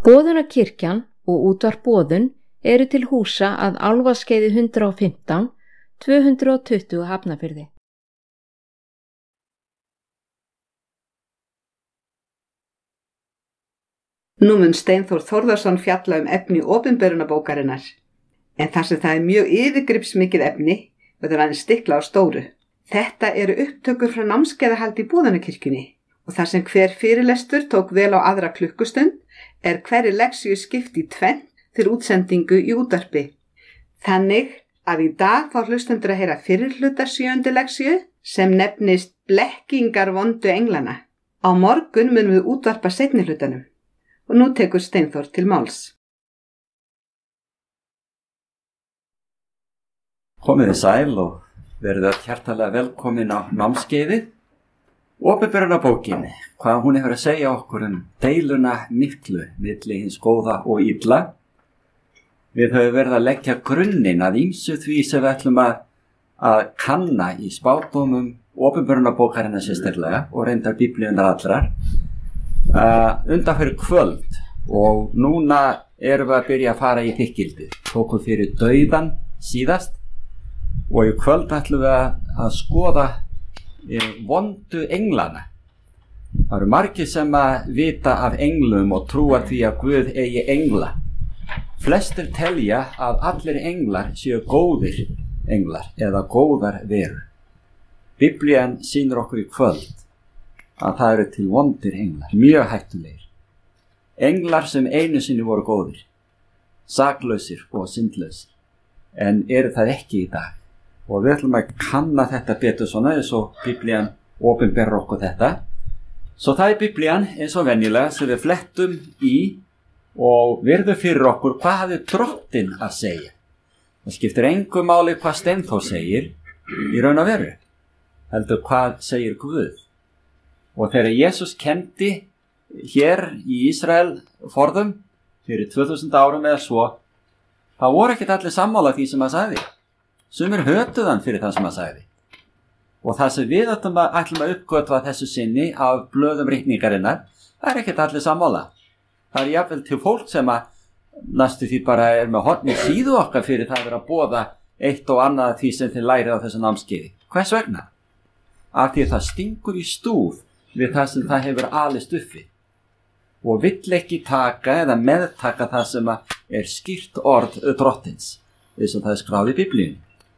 Boðunarkirkjan og útvarp Boðun eru til húsa að Álfaskeiði 115, 220 Hafnarfirði. Nú mun Steinþór Þórðarson fjalla efni opinberunarbókarinnar, en þar sem það er mjög yfirgripsmikið efni, verður aðeins stikla á stóru. Þetta eru upptökur frá námskeiðahaldi í Boðunarkirkjunni og þar sem hver fyrirlestur tók vel á aðra klukkustund er hverri leksíu skipt í tvennt til útsendingu í útvarpi. Þannig að í dag fá hlustendur að heyra fyrirhluta 7. leksíu sem nefnist Blekkingar vondu englana. Á morgun munum við útvarpa seinni hlutanum. Og nú tekur Steinþór til máls. Komiði sæl og verið hjartalega velkomin á námskeiðið. Opinberunarbókin, hvað hún hefur að segja okkur deiluna miklu milli hins góða og illa. Við höfum verið að leggja grunninn að ýmsu því sem við ætlum að kanna í spádómum opinberunarbókarinnar sérstaklega og reyndar biblíunnar allrar. Undanfyrir kvöld og núna erum við að byrja að fara í þykkildið. Tókum fyrir dauðan síðast og í kvöld ætlum við að skoða vondu englana. Það eru margir sem að vita af englum og trúa því að Guð eigi engla. Flestir telja að allir englar séu góðir englar eða góðar verur. Biblían sýnir okkur í kvöld að það eru til vondir englar, mjög hættulegir. Englar sem einu sinni voru góðir, saklausir og syndlausir, en eru það ekki í dag. Og við ætlum að kanna þetta betur svona eins og Biblían opinberar okkur þetta. Svo það er Biblían eins og venjulega sem við flettum í og virðum fyrir okkur hvað hafði Drottinn að segja. Það skiptir engu máli hvað Steinþór segir í raun og veru, heldur hvað segir Guð. Og þegar Jesús kenndi hér í Ísrael forðum fyrir 2000 árum eða svo, þá voru ekkert allir sammála því sem hann sagði. Sumir hötuðu hann fyrir það sem hann sagði. Og það sem við ætlum að uppgötva þessu sinni af blöðum ritningarinnar, það er ekkert allir sammála. Það er jafnvel til fólk sem að næstu því bara er með horn í síðu okkar fyrir það að vera að boða eitt og annað því sem þið lærið á þessu námskeiði. Hvers vegna? Af því það stingur í stúf við það sem það hefur alist uppi og vill ekki taka eða meðtaka það sem er skýrt orð Drottins, eins og það er skráð í Biblíunni.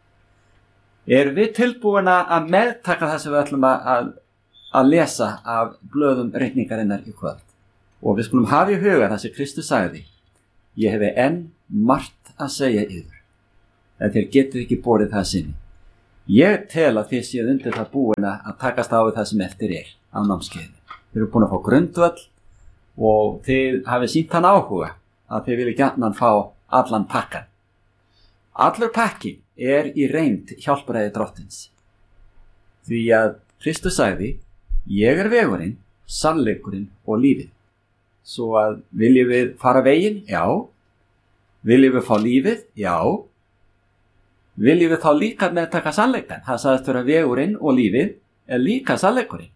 Erum við tilbúin að meðtaka það sem við ætlum að lesa af blöðum ritningarinnar í kvöld? Og við skulum hafa í huga það sem Kristus sagði: ég hefi enn margt að segja yður, en þér getið ekki borið það sinni. Ég tel að þið séu undir það búin að takast á við það sem eftir er á námskeiðinu. Þið eru búin að fá grundvöll og þið hafið sýnt hann áhuga að þið viljið gjarnan fá allan pakkan. Allur pakkin er í reynd hjálpræði Drottins. Því að Kristus sagði: ég er vegurinn, sannleikurinn og lífið. Svo að viljum við fara veginn? Já. Viljum við fá lífið? Já. Viljum við þá líka meðtaka sannleikan? Það sagðist vera vegurinn og lífið er líka sannleikurinn.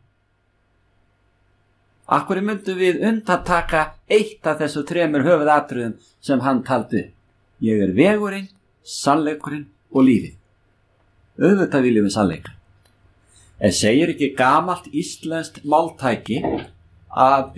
Af hverju myndum við undirtaka eitt af þessu 3 höfuðatriðum sem hann taldi? Ég er vegurinn, sannleikurinn og lífið. Auðvitað viljum við sannleikan. En segir ekki gamalt íslenskt máltæki að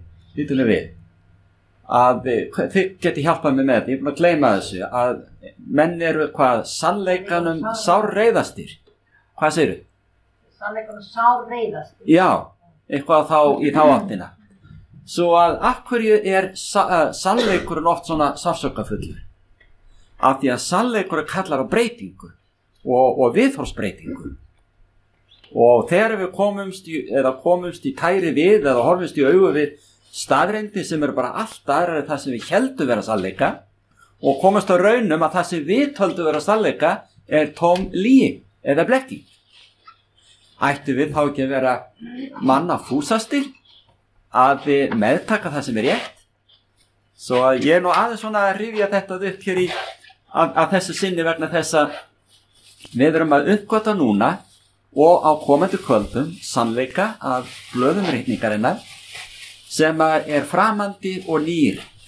þið geti hjálpað mér með þetta, ég er búin að gleyma þessu, að menn eru sannleikanum sárreiðastir. Hvað segirðu? Sannleikanum sárreiðastir. Já, eitthvað þá í þá áttina. Svo að af hverju er sannleikurinn oft svona sársaukafullur? Af því að sannleikurinn kallar á breytingu og viðhorfsbreytingu. Og þegar við komumst í tæri við eða horfumst í augu við staðreyndir sem eru bara allt aðrar það sem við heldum vera sannleika og komumst á raunum að það sem við höldum vera sannleika er tóm lygi eða blekking. Ættu við þá ekki að vera manna fúsastir að við meðtaka það sem er rétt? Svo að ég er nú aðeins svona að rifja þetta upp hér af þessu sinni vegna þess að við erum að uppgötva núna og á komandi kvöldum sannleika af blöðum ritningarinnar sem er framandi og nýr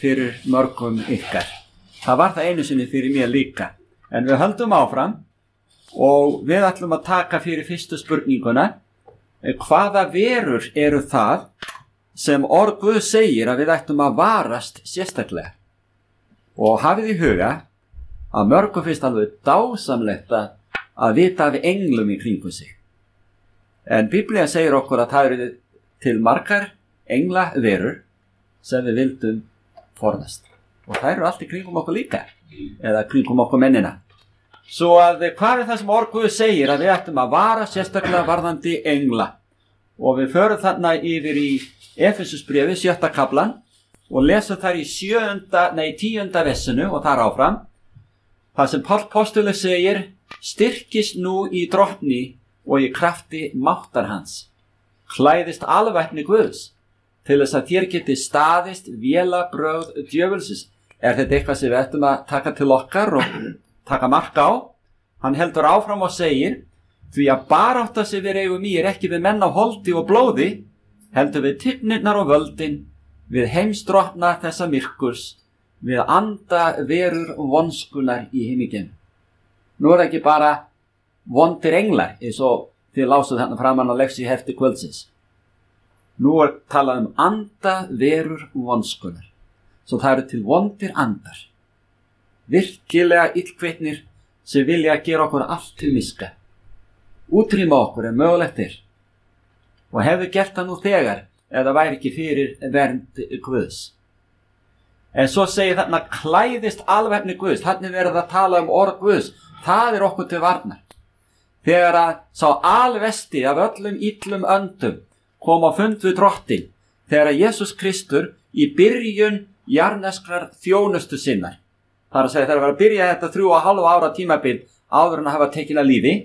fyrir mörgum ykkar. Það var það einu sinni fyrir mér líka. En við höldum áfram og við ætlum að taka fyrir fyrstu spurninguna. Hvaða verur eru það sem orð Guð segir að við ættum að varast sérstaklega? Og hafið í huga að mörgum finnst alveg dásamlegt að vita af englum í kringum sig. En Biblía segir okkur að það eru til margar englaverur sem við vildum forðast. Og það eru allt í kringum okkur líka, eða kringum okkur mennina. Svo að hvað er það sem orð Guð segir að við ættum að vara sérstaklega varðandi engla? Og við förum þarna yfir í Efesusbréfi 7. kaflan og lesum þar í 10. vessinu og þar áfram. Það sem Páll postuli segir, styrkist nú í drottni og í krafti máttar hans. Klæðist alvæpni Guðs til þess að þér geti staðist vélabrögð djöfulsins. Er þetta eitthvað sem við ættum að taka til okkar og taka mark á? Hann heldur áfram og segir, því að barátta sem við eigum í ekki við menn á holdi og blóði, heldur við tignirnar og völdin, við heimsdrottna þessa myrkurs, við anda verur vonskunar í himinginn. Nú er það ekki bara vondir englar, eins og þið lásuð þarna framan á leksi hefti kvöldsins. Nú er talað anda verur vonskunar. Svo það eru til vondir andar. Virkilega illkvittnir sem vilja gera okkur allt til miska. Útrýma okkur mögulegt og hefðu gert það nú þegar ef það væri ekki fyrir vernd Guðs. En svo segir þarna klæðist alvæpni Guðs. Þarna verið að tala orð Guðs. Það er okkur til varnar. Þegar að sá alvesti af öllum illum öndum kom á fund við drottin, þegar að Jesús Kristur í byrjun jarðneskrar þjónustu sinnar, þar að segja þegar að vera að byrja þetta 3,5 ára tímabil áður en að hafa tekið að lífi,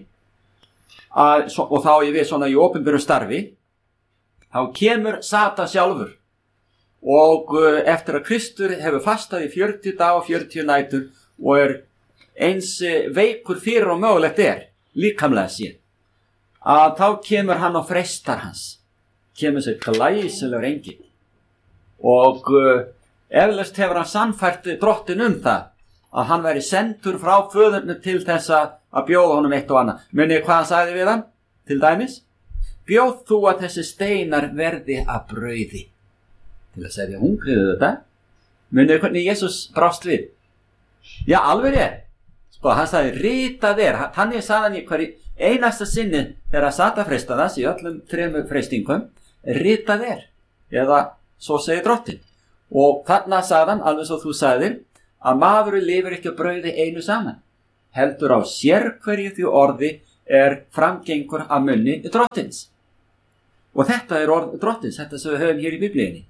og þá ég við svona í opinberu starfi, þá kemur Satan sjálfur og eftir að Kristur hefur fastað í 40 daga og 40 nætur og eins veikur fyrir og mögulegt líkamlega sér, að þá kemur hann og freistar hans, kemur sér glæsilegur engill og eflaust hefur hann sannfært drottin það að hann væri sendur frá föðurnu til þess að bjóða honum eitt og annað. Munið hvað hann sagði við hann? Til dæmis, bjóð þú að þessi steinar verði að brauði. Til að segja hungriðu þetta. Munið hvernig Jesús brást við? Já, alveg Sko, hann sagði, ritað þannig sagði hann í hverju einasta sinni þegar Satan freistað þess í öllum 3 freistingum, ritað eða svo segir drottin. Og þarna sagði hann, alveg svo þú sagðir, að maðurinn lifir ekki á brauði einu saman, heldur á sérhverju því orði framgengur af munni drottins. Og þetta orð drottins, þetta sem við höfum hér í Biblíunni.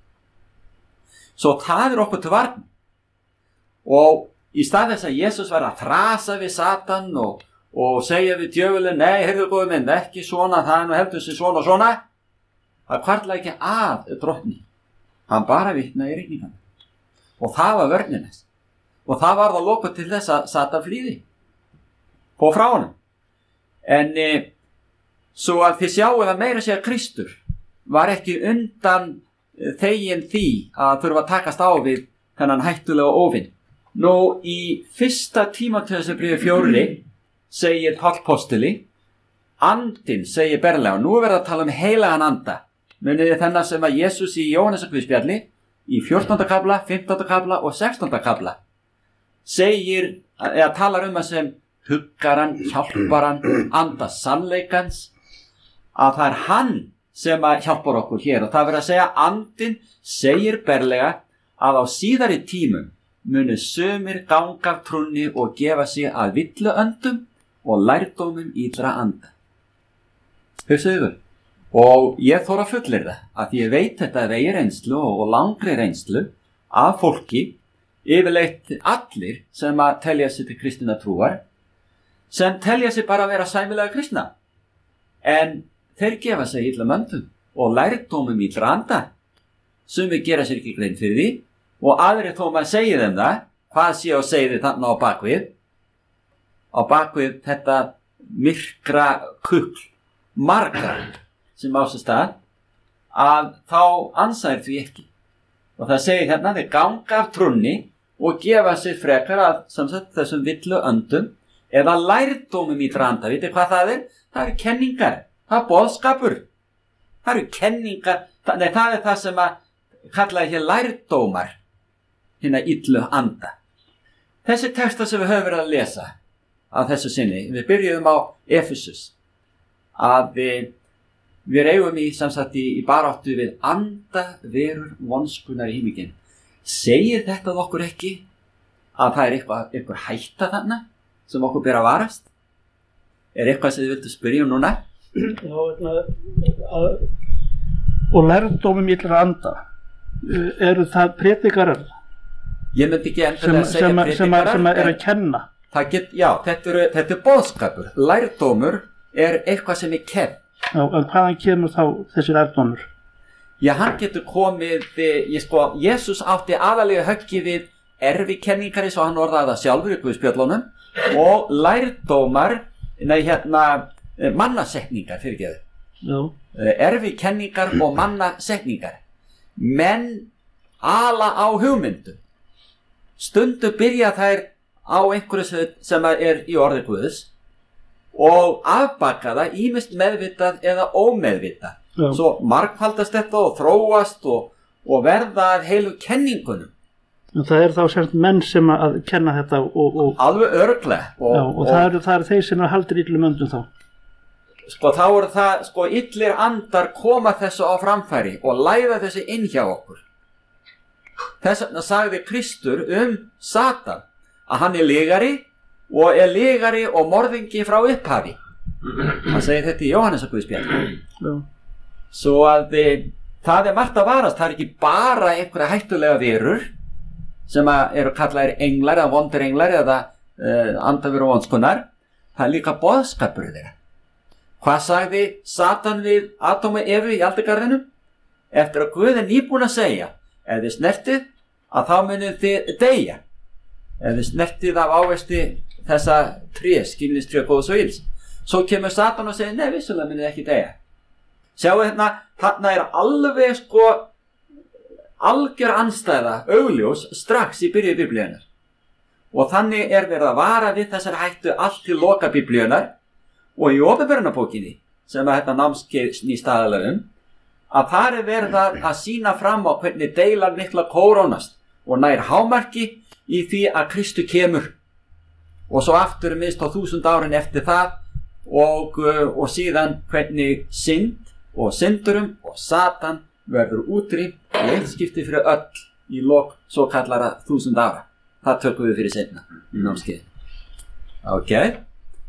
Svo það okkur til varn. Og í stað þess að Jesús var að þrasa við Satan og segja við djöfulinn, nei, heyrðu góði minn, ekki svona, það heldur sig svona og svona, það hvarflaði ekki að drottni. Hann bara vitnaði í rigningunni. Og það var vörnin þess. Og það var það lokuð til þess að Satan flýði på frá honum. En svo að þið sjáu að meira segja Kristur var ekki undan þegin því að þurfa að takast á við þennan hættulega óvinn. Nú í 1. Tímóteusbréfi 4 segir Páll postuli, andinn segir berlega, og nú verður að tala um heilagan anda. Munið þennan sem að Jesús í Jóhannesarguðspjalli í 14. kafla, 15. kafla og 16. kafla segir, eða talar að sem huggaran, hjálparan, anda sannleikans, að það hann sem að hjálpar okkur hér. Og það verður að segja, andinn segir berlega að á síðari tímum munu sumir ganga af trúnni og gefa sig að villuöndum og lærdómum illra anda. Hugsaðu. Og ég þóra fullyrða að ég veit þetta af eigin reynslu og langri reynslu af fólki, yfirleitt allir sem að telja sig til kristinna trúar, sem telja sig bara að vera sæmilega kristna. En þeir gefa sig illum öndum og lærdómum illra anda. Sumir gera sér ekki grein fyrir því og aðrir þó maður segir þeim það, hvað sé og segir þið þarna á bakvið þetta myrkra kukl, margar sem á sér stað, að þá ansæðir því ekki. Og það segir hérna, þeir ganga af trúnni og gefa sig frekar að samsagt þessum villu öndum eða lærdómum í anda. Vitið hvað það er? Það eru kenningar, það er boðskapur. Það eru kenningar, nei, það er það sem að kallaði hér lærdómar, hérna illu anda. Þessi texta sem við höfum verið að lesa að þessu sinni, við byrjuðum á Efesus, að við eigum í samsagt í baráttu við anda verur vonskunar í himinginn. Segir þetta okkur ekki að það er eitthvað hætta þarna sem okkur ber að varast? Er eitthvað sem þið vildu spyrja núna? Já, og lærdómum illra anda, eru það predikarar? Ég myndi ekki endilega að segja predikarar sem er að kenna. Já, þetta er boðskapur. Lærdómur er eitthvað sem er kenn. Já, en hvaðan kemur þá þessi lærdómur? Já, hann getur komið, Jesús átti aðalega höggi við erfikenningar eins og hann orðaði það sjálfur í Guðspjöllunum og lærdómar, mannasetningar, fyrirgeðu. Já. Erfikenningar og mannasetningar. Menn ala á hugmyndum. Stundum byrja þær á einhverju sem er í orði Guðs og afbaka það ýmist meðvitað eða ómeðvitað. Já. Svo margfaldast þetta og þróast og verða að heilu kenningunum. En það er þá sérst menn sem að kenna þetta og alveg örugglega. Og það eru þeir sem haldir illum öndum þá. Þá eru það, illir andar koma þessu á framfæri og læða þessu inn hjá okkur. Þess vegna sagði Kristur Satan að hann er lygari og morðingi frá upphafi. Hann segir þetta í Jóhannesar Guðspjalli. Já. Svo að það er margt að varast. Það er ekki bara einhverja hættulega verur sem eru kallaðir englar eða vondir englar eða andaverur vonskunar. Það er líka boðskapur þeirra. Hvað sagði Satan við Adam og Evu í aldargarðinum? Eftir að Guð er nýbúinn að segja, ef þið snertið, að þá munið þið deyja. Ef þið snertið af ávexti þessa trés, skilningstré góðs og ills. Svo kemur Satan og segir, nei, vissulega munið ekki deyja. Sjáu þarna er alveg algjör andstæða, augljós, strax í byrju biblíunnar. Og þannig er verið að vara við þessar hættu allt til loka biblíunnar og í Opinberunarbókinni, sem þetta námskeið snýst aðalega að þar er verið að sýna fram á hvernig deilan mikla kórónast og nær hámarki í því að Kristu kemur. Og svo aftur minnst á 1000 árin eftir það og síðan hvernig synd og syndurum og Satan verður útrýmt í eitt skipti fyrir öll í lok svo kallara 1000 ára. Það tökum við fyrir seinna í námskeiði. Ok.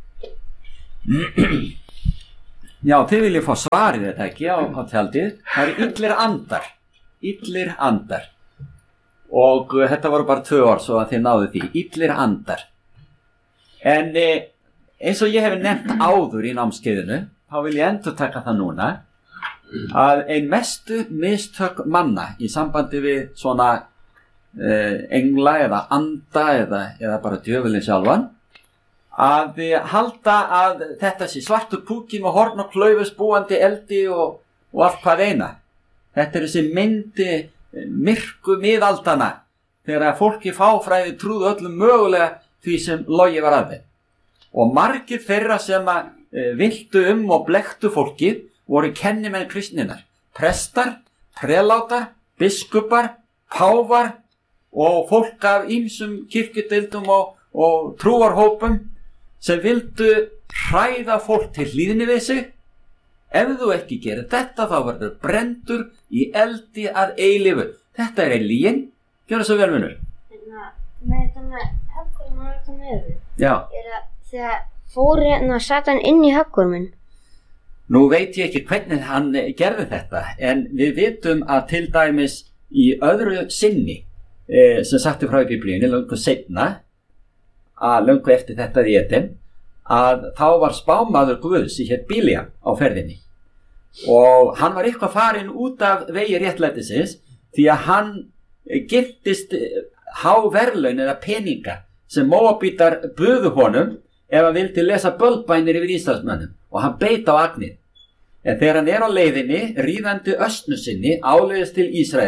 Já, þið viljið fá svarið þetta ekki á tjaldið. Það eru illir andar. Og þetta voru bara 2 orð svo að þið náðu því. Illir andar. En eins og ég hef nefnt áður í námskeiðinu, þá vil ég endurtaka það núna, að ein mestu mistök manna í sambandi við svona engla eða anda eða bara djöfulinn sjálfan, að halda að þetta sé svartur púki með horn og klaufus búandi eldi og allt hvað eina. Þetta er þessi myndi myrku miðaldana þegar fólki fáfræði trúðu öllum mögulega því sem logi var að þeim. Og margir þeirra sem viltu og blekktu fólkið voru kennimenn kristninnar. Prestar, prelátar, biskupar, páfar og fólk af ýmsum kirkjudeildum og trúarhópum sem vildu hræða fólk til hlýðni við sig. Ef þú ekki gerir þetta þá verður brendur í eldi að eilífu. Þetta er lygin. Gjörðu svo vel munur. Með þetta með höggorm og þetta með við. Já. Þegar fór Satan inn í höggorminn. Nú veit ég ekki hvernig hann gerði þetta, en við vitum að til dæmis í öðru sinni sem sagti frá í biblíunni löngu seinna, að löngu eftir þetta í Eden, að þá var spámaður Guðs í hér Bíleam á ferðinni og hann var eitthvað farinn út af vegi réttlætisins því að hann girtist háverðlaun eða peninga sem Móabítar buðu honum ef hann vildi lesa bölbænir yfir Ísraelsmönnum og hann beit á agnið. En þegar hann er á leiðinni ríðandi ösnu sinni áleiðis til Ísraels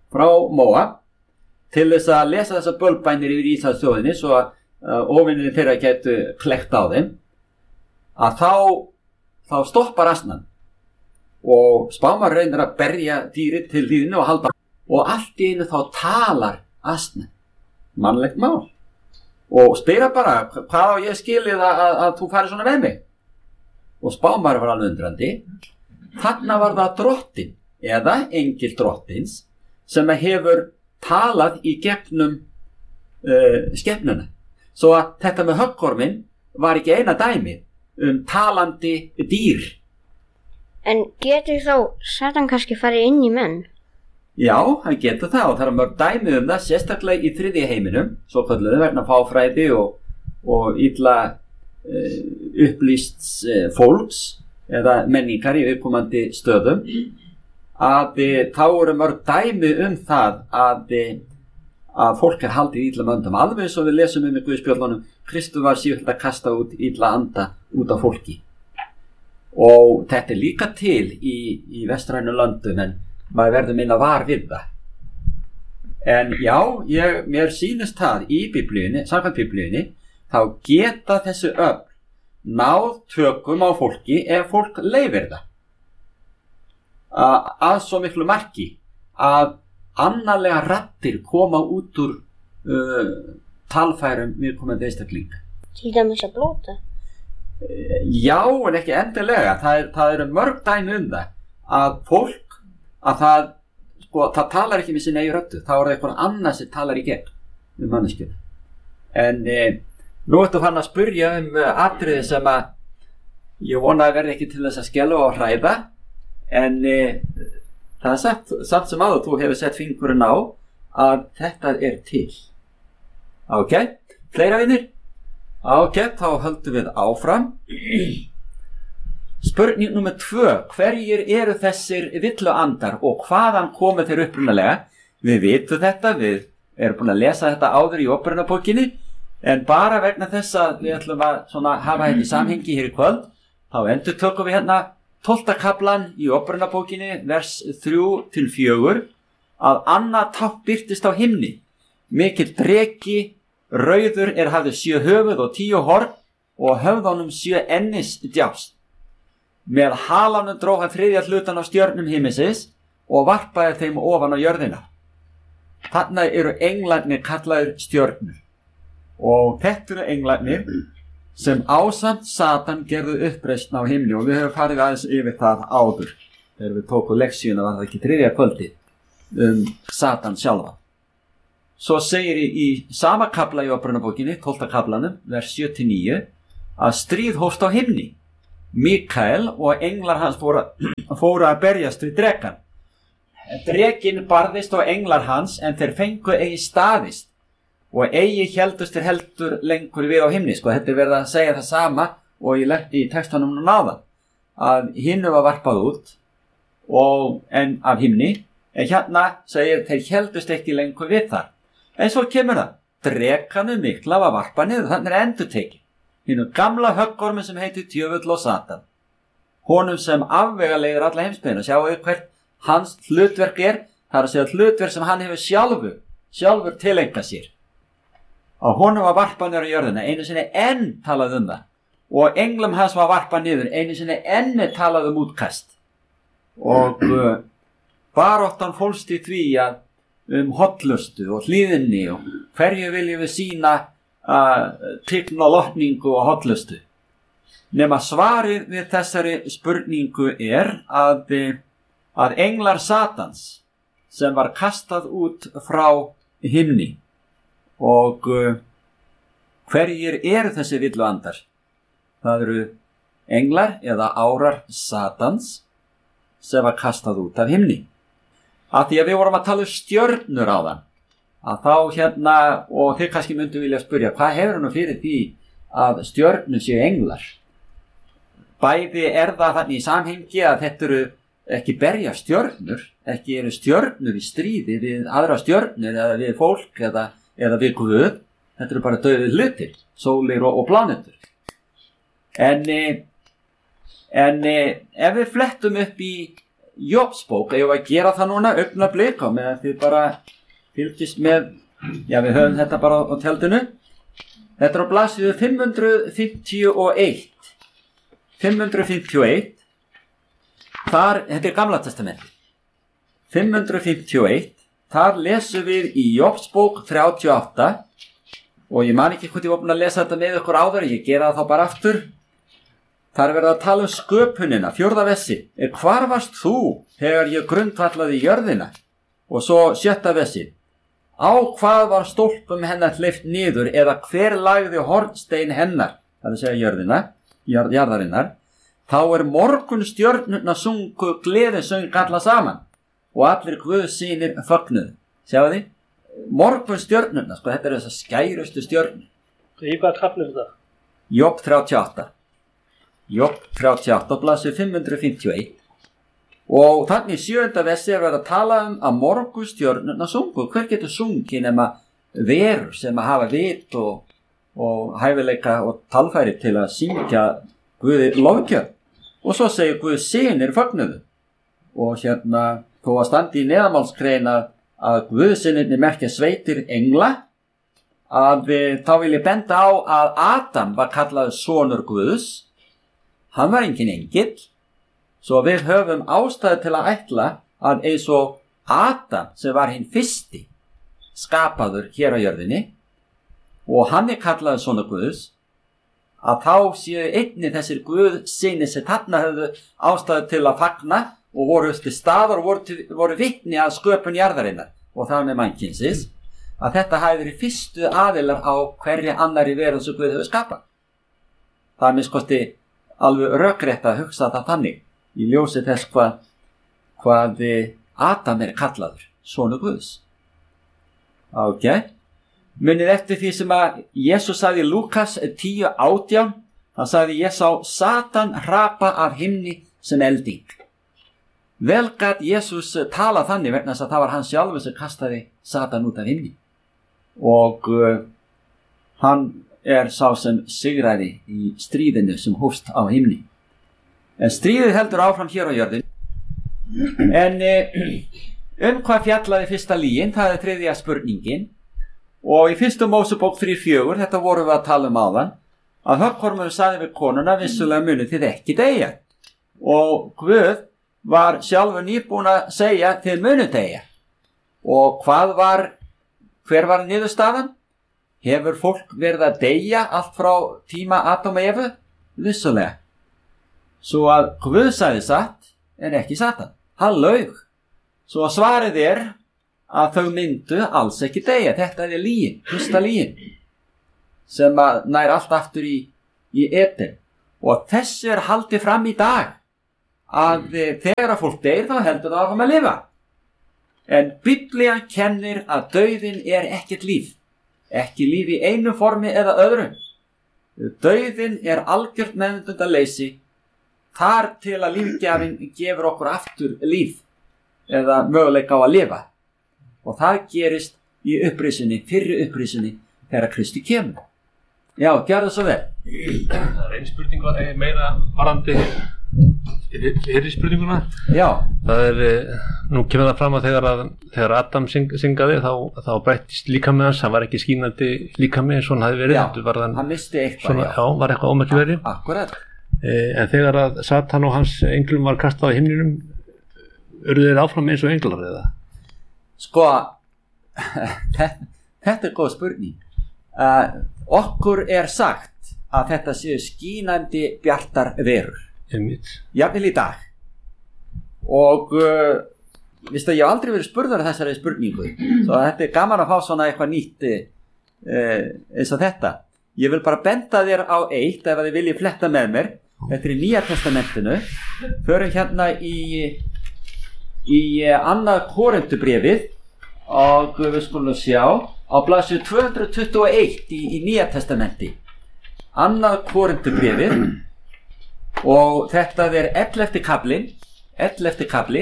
frá Móab til þess að lesa þessar bölbænir yfir Ísraelsþjóðinni svo að óvinni þeirra gætu klekkt á þeim, að þá stoppar asnan og spámar reynir að berja dýrið til hlíðinu og halda, og allt í einu þá talar asnan mannlegt mál og spyrir bara, hvað á ég skilið að þú farir svona með mig? Og spámar var alveg undrandi. Þarna var það drottinn eða engil drottins sem hefur talað í gegnum skepnuna. Svo að þetta með höggorminn var ekki eina dæmi talandi dýr. En getur þá Satan kannski farið inn í menn? Já, hann getur það, og það er mörg dæmi það, sérstaklega í þriðja heiminum, svo kölluðu vegna fáfræði og illa upplýsts fólks eða menningar í viðkomandi stöðum, að þá eru mörg dæmi það að fólk haldið illa með öndum, alveg svo við lesum í Guðspjöllunum, Kristur var sífellt að kasta út illa anda út af fólki. Og þetta er líka til í vestrænu löndum, en maður verður minna var við það. En já, mér sýnist það í Biblíunni, samkvæmt Biblíunni, þá geta þessi öfl náð tökum á fólki ef fólk leyfir það. Að svo miklu marki að annarlega raddir koma út úr talfærum viðkomandi einstaklinga. Til dæmis að blóta? Já, en ekki endilega. Það eru mörg dæmi það að fólk, að það talar ekki með sinni eigin röddu, þá er það eitthvað annað sem talar í gegn manneskjuna. En nú ertu fann að spyrja atriði sem að ég vona að verði ekki til þess að skelfa og hræða, en það er samt sem áður þú hefur sett fingurinn á að þetta er til. Ok, fleira vinir? Ok, þá höldum við áfram. Spurning nummer 2. Hverjir eru þessir villuandar og hvaðan komu þeir upprunalega? Við vitum þetta, við erum búin að lesa þetta áður í Óperunarbókinni, en bara vegna þess að við ætlum að hafa þetta í samhengi hér í kvöld, þá endurtökum við hérna 12. kaflan í Óperunarbókinni, vers 3-4, að annað tákn birtist á himni. Mikill dreki, rauður hafði 7 höfuð og 10 horn og höfðunum 7 ennis djást. Með halanum dró hann 3. hlutan af stjörnum himmisins og varpaði þeim ofan á jörðina. Þarna eru englarnir kallaðir stjörnur. Og þetta eru englarnir sem ásamt Satan gerðu uppreisn á himni, og við höfum farið aðeins yfir það áður. Þegar við tókum leksíuna var það ekki 3. kvöldi Satan sjálfa. Svo segir í sama kafla í Óperunarbókinni, 12. kaflanum, vers 7-9, að stríð hófst á himni. Mikael og englar hans fóru að berjast við drekan. Drekinn barðist á englar hans, en þeir fengu eigi staðist og eigi héldust þeir heldur lengur við á himni. Þetta er verið að segja það sama og í textanum nú náðan, að hinnu var varpað út en af himni, en hérna segir þeir héldust ekki lengur við þar. En svo kemur það, drekanum mikla var varpað niður, þannig endurtekið. Hinnu gamla höggormi sem heitir djöfull og Satan. Honum sem afvegalegir alla heimsbyggðina. Sjáu hvert hans hlutverk það er að segja hlutverk sem hann hefur sjálfur tileinkað sér. Á honum var varpað niður á jörðina, einu sinni enn talað það. Og englum hans var varpað niður, einu sinni enn talað útkast. Og baráttan fólst í því að hollustu og hlýðinni og hverju viljum við sýna tign og lotningu og hollustu. Nema svarið við þessari spurningu að englar Satans sem var kastað út frá himni. Og hverjir eru þessi villuandar? Það eru englar eða árar Satans sem var kastað út af himni. Að því að við vorum að tala stjörnur á þann, að þá og þið kannski myndu vilja spyrja, hvað hefur nú fyrir því að stjörnur séu englar? Bæði það þannig í samhengi að þetta eru ekki berja stjörnur, ekki eru stjörnur í stríði við aðra stjörnur eða við fólk eða við Guð, þetta eru bara dauðir hlutir, sólir og plánetur. En ef við flettum upp í Jobsbók, ég var að gera það núna augnablik á meðan þið bara fylgist með, já við höfum þetta bara á tjaldinu. Þetta á blaðsíðu 551. 551. Þar, þetta Gamla testamenti. 551. Þar lesum við í Jobsbók 38 og ég man ekki hvort ég var búin að lesa þetta með ykkur áður, ég gera það þá bara aftur. Þar verið að tala sköpunina, 4. versi. Hvar varst þú þegar ég grundvallaði jörðina? Og svo 7. versi. Á hvað var stólpum hennar hleypt niður eða hver lagði hornstein hennar, það er að segja jörðina, jarðarinnar. Þá morgunstjörnurnar sungu gleðisöng alla saman og allir Guðssynir fögnuðu. Sjáu þið? Morgunstjörnurnar, sko, þetta þessar skærustu stjörnur. Í hvað kafli þetta? Jobb 38. Jobb 38, blaðsíðu 551. Og þannig 7. versi verið að tala að morgunstjörnurnar sungu. Hver getur sungið nema verur sem að hafa vit og hæfileika og talfæri til að syngja Guði lofgjörð. Og svo segir Guðssynir fögnuðu. Og þó að standi í neðanmálskrein að Guðssynirnir merkja sveitir engla, að þá vil ég benda á að Adam var kallaður sonur Guðs. Hann var engin engill. Svo við höfum ástæðu til að ætla að eins og Adam sem var hinn fyrsti skapaður hér á jörðinni og hann kallaður sonur Guðs, að þá séu einnig þessir Guðssynir sem þarna höfðu ástæðu til að fagna og voru til staðar og voru vitni að sköpun jarðarinnar og þar með mannkynsins, að þetta hafi verið fyrstu aðilar á hverja annari veröld sem Guð hefur skapað. Það er minnskosti alveg rökrétt að hugsa það þannig í ljósi þess hvað Adam kallaður, sonur Guðs. Ok, munið eftir því sem að Jesús sagði í Lúkas 10:18, hann sagði ég sá Satan hrapa af himni sem elding. Vel gat Jesús tala þannig vegna þess að það var hann sjálfur sem kastaði Satan út af himni og hann sá sem sigraði í stríðinu sem hófst á himni. En stríðið heldur áfram hér á jörðin. En hvað fjallaði fyrsta lygin, það 3. spurningin. Og í 1. Mósebók 3:4, þetta vorum við að tala áðan, að höggormurinn sagði við konuna, vissulega munið þið ekki deyja. Og Guð var sjálfur nýbúinn að segja, þið munið deyja. Og hver var niðurstaðan? Hefur fólk verið að deyja allt frá tíma Adam og Evu? Vissulega. Svo að Guð sagði satt en ekki Satan. Hann laug. Svo að svarið að þau myndu alls ekki deyja. Þetta lygin, fyrsta lygin sem að nær allt aftur í Eden. Og þessu haldið fram í dag að þegar að fólk deyr þá heldur það áfram að lifa. En Biblían kennir að dauðinn ekkert líf. Ekki líf í einu formi eða öðru. Dauðinn algjört meðvitundarleysi þar til að lífgjafinn gefur okkur aftur líf eða möguleika á að lifa. Og það gerist í fyrri upprisunni þegar Kristi kemur. Já, gjörðu svo vel. Það einn spurning meira varandi fyrri spurninguna. Já. Það nú kemur það fram að þegar Adam syngaði þá breyttist líkamið hans, hann var ekki skínandi líkamið eins og hann hafði verið. Já, hann misti eitthvað. Já, var eitthvað ómerkilegri. Akkurat. En þegar að Satan og hans englum var kastað á himninum, urðu þeir áfram eins og englar eða? Sko, þetta góð spurning. Okkur sagt að þetta séu skínandi bjartar verur. Jafnvel í dag. Og ég hef aldrei verið spurður af þessari spurningu. Svo þetta gaman að fá svona eitthvað nýtt eins og þetta. Ég vil bara benda þér á eitt ef þið viljið fletta með mér. Þetta í Nýja testamentinu. Förum í 2. Korintubréfið og við skulum sjá á blaðsíðu 221 í Nýja testamenti. 2. Korintubréfið og þetta 11. kafli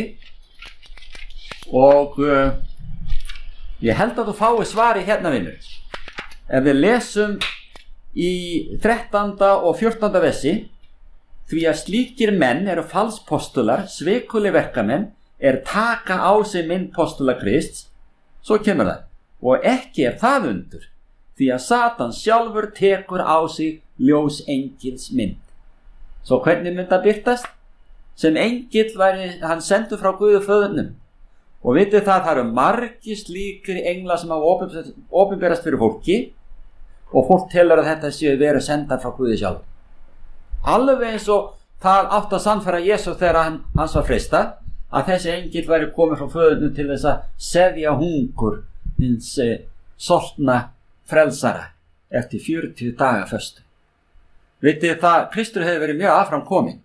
og ég held að þú fái svari hérna vinur. Ef við lesum í 13. og 14. versi því að slíkir menn eru falspostular, svikulir verkamenn, taka á sig mynd postula Krists, svo kemur það, og ekki það undur, því að Satan sjálfur tekur á sig ljós engils mynd. Svo hvernig mynd það birtast? Sem engill væri hann sendur frá Guði föðurnum. Og vitið það eru margir slíkir englar sem hafa opinberast fyrir fólki og fólk telur að þetta séu verið sendar frá Guði sjálf. Alveg eins og það átt að sannfæra Jesús þegar hans var freistað að þessi engill væri komið frá föðurnum til þess að seðja hungur hins soltna frelsara eftir 40 daga föstu. Vitið það, Kristur hefur verið mjög afframkominn.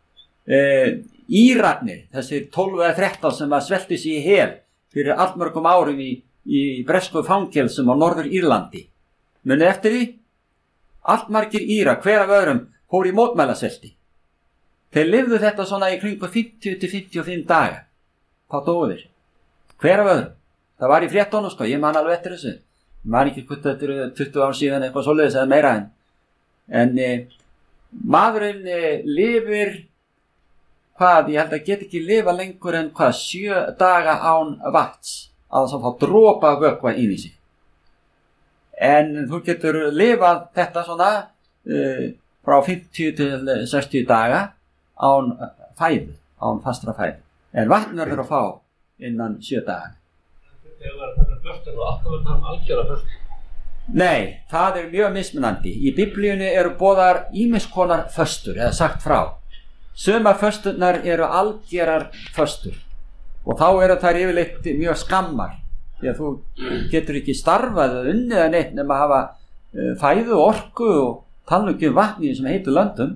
Írarnir, þessir 12 eða 13 sem að svelti sig í hel fyrir allmörgum árum í bresku fangelsum á Norður Írlandi. Munið eftir því? Allmargir Írar, hver af öðrum, fór í mótmælasvelti. Þeir lifðu þetta svona í kringu 50 til 55 daga. Þá dóu þeir. Hver af öðrum? Það var í fréttunum, sko, ég man alveg eftir þessu. Ég man ekki hvort þetta eru 20 ár síðan eitthvað svoleiðis eða meira en maðurinn lifir hvað, ég held að geta ekki lifa lengur en 7 daga án vatns að það fá dropa vökva inn í sig. En þú getur lifað þetta svona frá 50 til 60 daga án fæðu, án fastra fæðu. En vatn verður að fá innan 7 daga. Þegar það er föstu og alltaf verður það algjörða föstu? Nei, það er mjög mismunandi. Í Biblíunni eru boðar ýmiss konar föstur eða sagt frá. Sumar fösturnar eru algjörar föstur og þá eru þær yfirleitt mjög skammar því að þú getur ekki starfað eða unnið að neitt nema að hafa fæðu og orku og tala ekki um vatni sem heitur löndum.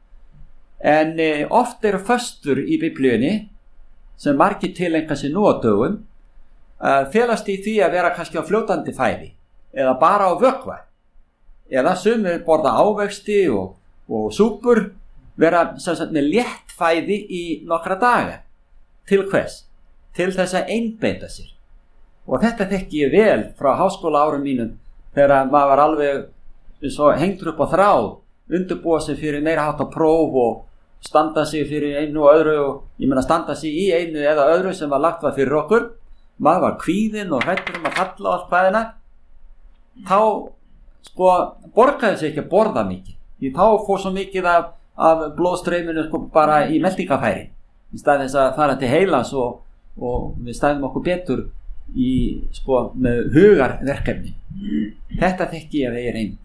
En oft eru föstur í Biblíunni sem margir tileinka sér nú á dögum felast í því að vera kannski á fljótandi fæði eða bara á vökva eða sumir borða ávexti og súpur, vera sem sagt með létt fæði í nokkra daga. Til hvers? Til þess að einbeita sér. Og þetta þekki ég vel frá háskóla árum mínum þegar maður var alveg svo hengtur upp á þráð, undirbúa sig fyrir meira hátt á próf og standa sig fyrir einu og öðru og ég meina standa sig í einu eða öðru sem var lagt var fyrir okkur. Maður var kvíðinn og hræddur að falla á allt hvaðina. Þá sko borgaði sig ekki að borða mikið. Því þá fór svo mikið af blóðstreyminu sko bara í meltingafæri. Í stað þess að fara til heilans og við stæðum okkur betur í sko með hugarverkefni. Þetta þekki ég að ég reynd.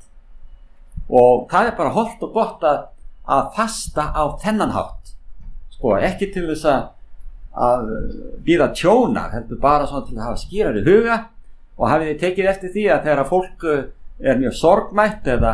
Og það er bara hollt og gott að fasta á þennan hátt. Sko ekki til þess að bíða tjónar, heldur bara svona til að hafa skýrari huga og hafið þið tekið eftir því að þegar fólk er mjög sorgmætt eða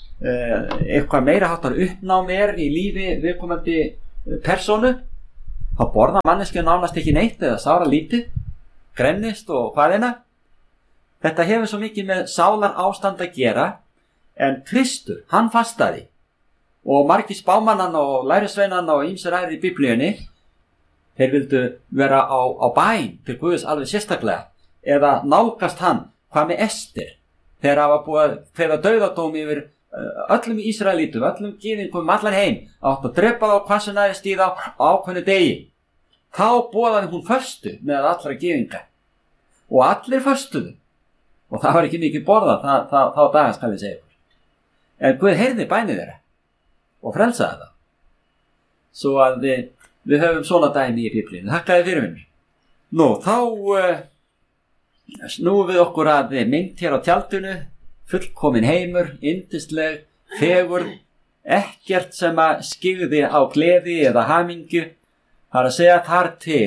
eitthvað meira háttar uppnámi í lífi viðkomandi persónu, þá borða manneskja nánast ekki neitt eða sára lítið, grennist og hvaðina. Þetta hefur svo mikið með sálar ástand að gera, en Kristur, hann fastaði og margir spámannan og lærisveinanna og ýmsir aðrir í Biblíunni, þeir vildu vera á bæn til Guðs alveg sérstaklega eða nálgast hann. Hvað með Ester? Þegar það var búið að kveða dauðadóm yfir öllum Ísraelítum, öllum gyðingum allar heim, átt að drepa þá hvað sem næðist í þá á ákveðnu degi. Þá boðaði hún föstu með allra gyðinga og allir föstuðu og það var ekki mikið borðað þá daga skal við segja ykkur. En Guð heyrði bænið þeirra og frelsaði það. Svo að við höfum svona dæmi í Biblíunni. Þakkaði fyrir mér. Nú, þá snúum við okkur að mynd hér á tjaldinu, fullkomin heimur, yndisleg, fegur, ekkert sem að skyggði á gleði eða hamingju. Það er að segja þar til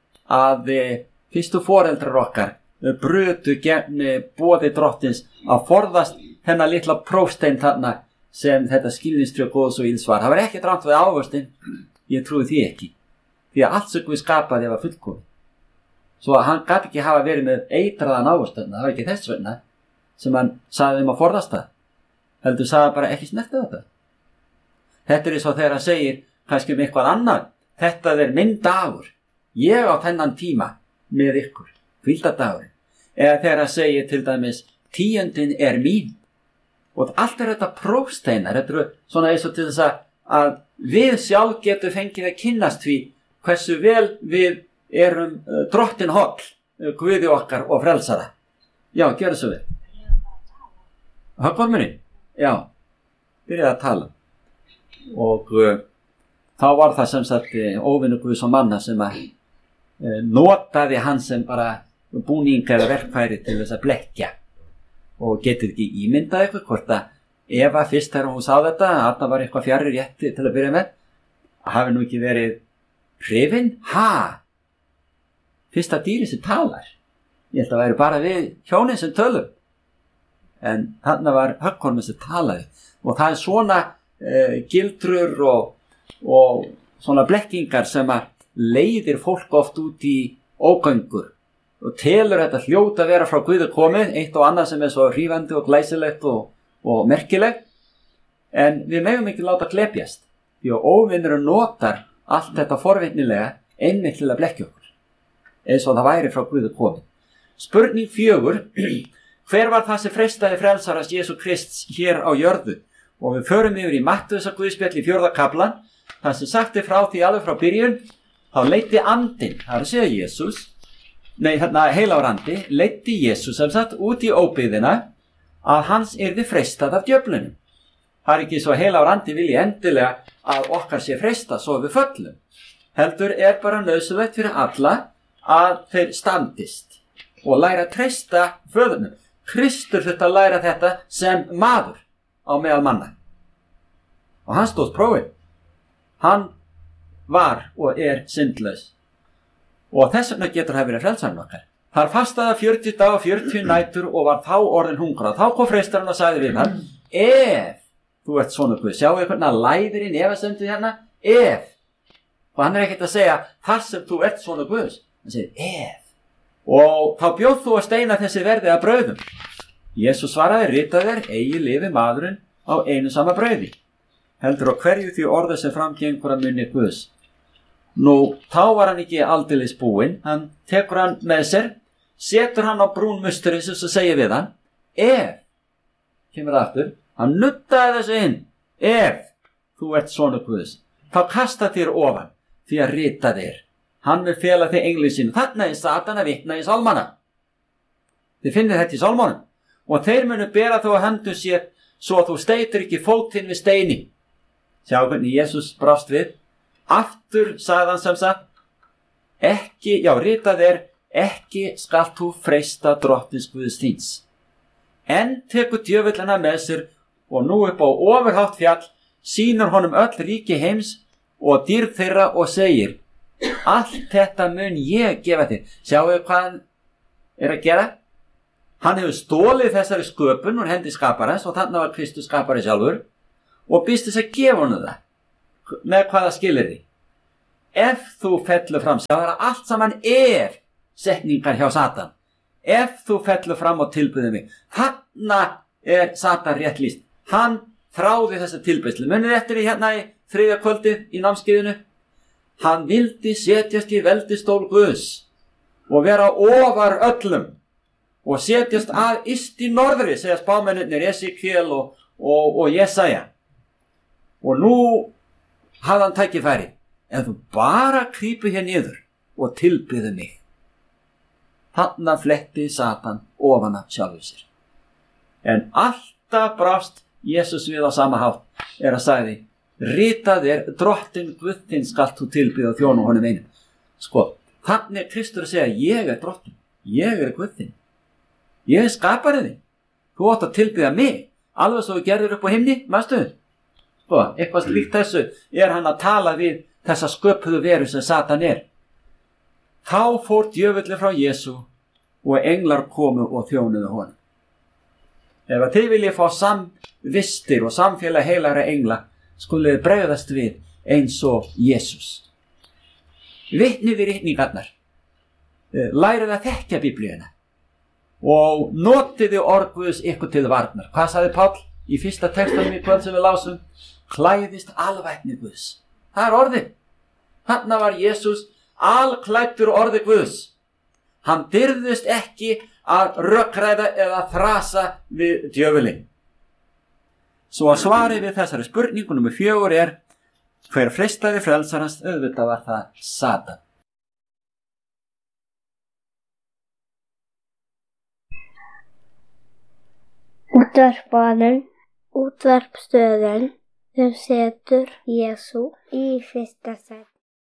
að fyrstu foreldrar okkar brutu gegn boði drottins að forðast þennan litla prófstein þarna sem þetta skilningstré góðs og ills var. Það var ekki drátt við ávöxtin, ég trúi því ekki, því að allt sem Guð skapaði var fullkomið. Svo að hann gat ekki hafa verið með eitraðan ávöxt, það var ekki þess vegna sem hann sagði að forðast það. Heldur sagði bara ekki snerta þetta. Þetta er eins og þegar hann segir kannski um eitthvað annað, þetta er minn dagur, ég á þennan tíma með ykkur, hvíldardagurinn. Eða þegar hann segir til dæmis, 10. er mín. Og allt er þetta prófsteinar, þetta eru svona eins og til þess að við sjálf getum fengið að kynnast því hversu vel við erum drottin holl, Guði okkar og frelsara. Já, gjörðu svo vel. Höggormunni? Já, byrjaði að tala. Og þá var það sem sagt óvinur Guðs og manna sem að notaði hann sem bara búning eða verkfæri til þess að blekkja. Og getur ekki ímyndað eitthvað hvort að Eva fyrst þegar hún sá þetta, að það var eitthvað fjarri rétti til að byrja með, hafi nú ekki verið hrifin? Fyrsta dýri sem talar. Ég held að væri bara við hjónin sem tölum. En þarna var höggormur sem talaði. Og það er svona gildrur og svona blekkingar sem að leiðir fólk oft út í ógöngur og telur þetta hljóta að vera frá Guði komið, eitt og annað sem er svo hrífandi og glæsilegt og merkilegt. En við megum ekki láta glepjast, því að óvinnurinn notar allt þetta forvitnilega einmitt til að blekkja okkur, eins og það væri frá Guði komið. Spurning 4. Hver var það sem freistaði frelsaras Jesú Krists hér á jörðu? Og við förum yfir í Mattheusar Guðspjall í 4. kaplan, þar sem sagt er frá því alveg frá byrjun, þá leiddi andinn, það er að segja Jesús, heilagur andi, leiddi Jesús sem sagt út í óbyggðina að hans yrði freistað af djöflunum. Það er ekki svo heilagur andi vilji endilega að okkar sé freistað svo við föllum. Heldur er bara nauðsynlegt fyrir alla að þeir standist og læra að treysta föðurnum. Kristur þurfti að læra þetta sem maður á meðal manna. Og hann stóðst prófið. Hann var og er syndlaus. Og þess vegna getur það verið frelsarinn okkar. Þar fastaði 40 daga og 40 nætur og var þá orðin hungrað. Þá kom freistarinn og sagði við hann, ef þú ert svona Guð, sjáu hvernig að læðir inn efasemdið hérna, ef. Og hann er ekkert að segja, þar sem þú ert svona Guðs. Hann segir, ef. Og þá bjóð þú að steina þessi verði að brauðum. Jesús svaraði, ritað er, eigi lifi maðurinn á einu sama brauði. Heldur á hverju því orðu sem framgengur að munni Guðs. Nú, þá var hann ekki aldeilis búinn, hann tekur hann með sér, setur hann á brún musturins og segir við hann, ef, kemur það aftur, hann nuttaði þessu inn, ef þú ert sonur Guðs, þá kasta þér ofan, því að ritað er, hann vil fela þig englið sínu, þarna er Satan að vitna í sálmana. Þið finnir þetta í sálmánum, og þeir munu bera þú að hendu sér, svo að þú steytir ekki fótinn við steini. Sjá hvernig Jesús brást við. Aftur sagði hann sem sagt, ekki, já, ritað er, ekki skalt þú freista drottins Guðs þíns. En tekur djöfullina með sér og nú upp á ofurhátt fjall sýnur honum öll ríki heims og dýrð þeirra og segir, allt þetta mun ég gefa þér. Sjáu hvað hann er að gera? Hann hefur stólið þessari sköpun úr hendi skaparans og þannig var Kristus skapari sjálfur og býst þess að gefa honum það. Með hvaða skilyrði? Ef þú fellur fram, það er allt saman ef setningar hjá Satan. Ef þú fellur fram og tilbyður mig, þarna er Satan rétt lýst. Hann þráði þessa tilbeiðslu. Munið eftir því hérna í 3. kvöldið í námskeiðinu. Hann vildi setjast í veldistól Guðs og vera ofar öllum og setjast að yst í norðri, segja spámennirnir Esekiel og Jesaja. Og nú hafði hann tækifæri, ef þú bara krýpur hér niður og tilbyður mig. Þarna fletti Satan ofan af sjálfur sér. En alltaf brást Jesús við á sama hátt er að sagði, ritað er, drottin Guð þinn skalt þú tilbyða og þjóna honum einum. Sko, þannig er Kristur að segja, ég er drottin, ég er Guð þinn, ég er skaparið þinn, þú átt að tilbyða mig, alveg svo þú gerður upp á himni, maður. Sko, eitthvað slíkt þessu er hann að tala við þessa sköpuðu veru sem Satan er. Þá fór djöfulli frá Jesú og englar komu og þjónuðu honum. Ef að þið viljið fá samvistir og samfélag heilagra engla, skulið bregðast við eins og Jesús. Vitnið við ritningarnar. Lærið að þekkja Biblíuna og notiði orð Guðs ykkur til varnar. Hvað sagði Páll í fyrsta textanum í kvöld sem við lásum? Klæðist alvæpni Guðs. Það er orðið. Þarna var Jesús alklæddur orði Guðs. Hann dirðist ekki að rökræða eða þrasa við djöfulinn. Svo að svarið við þessari spurningu nr. 4 er, Hver freistaði frelsarans? Auðvitað var það Satan. Útvarpaðurinn, útvarpsstöðin sem setur Jesú í fyrsta sæti.